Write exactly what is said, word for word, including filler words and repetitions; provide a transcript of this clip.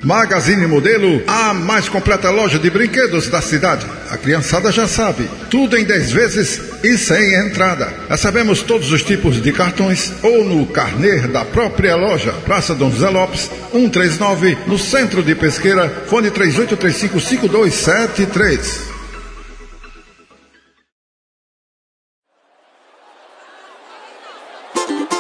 Magazine Modelo, a mais completa loja de brinquedos da cidade. A criançada já sabe, tudo em dez vezes e sem entrada. Recebemos todos os tipos de cartões ou no carnê da própria loja. Praça Dom José Lopes, cento e trinta e nove, no centro de Pesqueira. Fone três oito três cinco, cinco dois sete três.